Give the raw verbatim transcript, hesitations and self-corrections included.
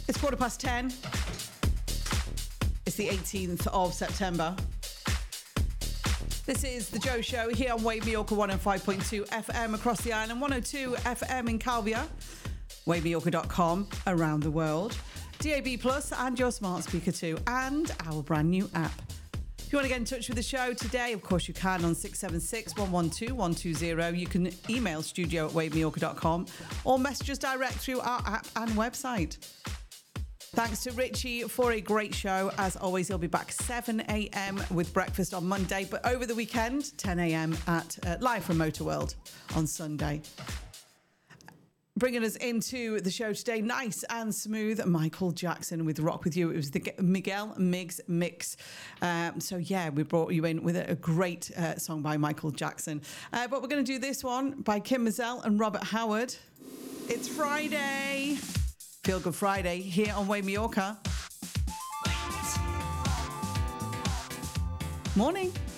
It's quarter past ten. It's the eighteenth of September. This is The Joe Show here on Wave Mallorca one oh five point two F M across the island, one oh two F M in Calvia, wave mallorca dot com around the world, D A B Plus and your smart speaker too, and our brand new app. If you want to get in touch with the show today, of course you can on six seven six, one one two, one two zero. You can email studio at wave mallorca dot com or message us direct through our app and website. Thanks to Richie for a great show. As always, he'll be back seven a.m. with breakfast on Monday, but over the weekend, ten a.m. at uh, live from Motor World on Sunday. Bringing us into the show today, nice and smooth, Michael Jackson with Rock With You. It was the Miguel Migs mix. Um, so, yeah, we brought you in with a, a great uh, song by Michael Jackson. Uh, but we're going to do this one by Kim Mazel and Robert Howard. It's Friday. Feel Good Friday here on Wave Mallorca. Morning.